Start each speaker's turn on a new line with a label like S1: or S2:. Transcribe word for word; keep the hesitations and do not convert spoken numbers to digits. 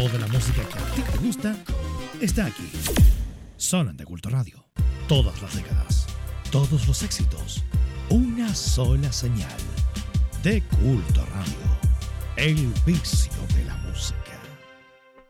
S1: Toda la música que a ti te gusta está aquí. Sonan de Culto Radio. Todas las décadas, todos los éxitos. Una sola señal. De Culto Radio. El vicio de la música.